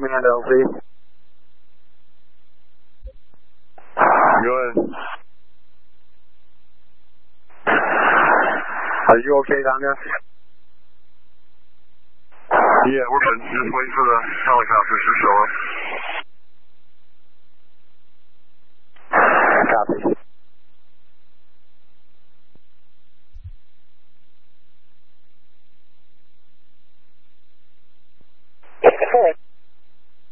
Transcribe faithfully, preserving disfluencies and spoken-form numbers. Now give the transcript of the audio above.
command L Z. Good. Are you okay down there? Yeah, we're good. Just wait for the helicopters to show up. Copy. Correct.